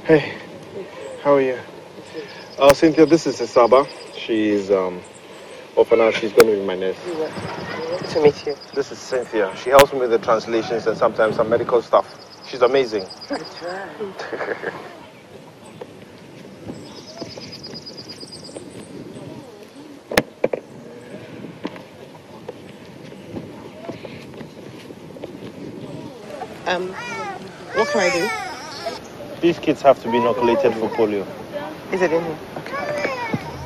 Hey, how are you? Cynthia, this is Isaba. She's well, for now she's going to be my nurse. Good to meet you. This is Cynthia. She helps me with the translations and sometimes some medical stuff. She's amazing. That's right. What can I do? These kids have to be inoculated for polio. Is it in here? Okay.